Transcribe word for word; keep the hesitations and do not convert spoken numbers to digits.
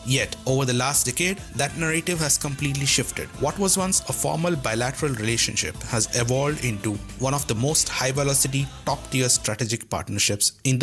Yet, over the last decade, that narrative has completely shifted. What was once a formal bilateral relationship has evolved into one of the most high velocity, top tier strategic partnerships in the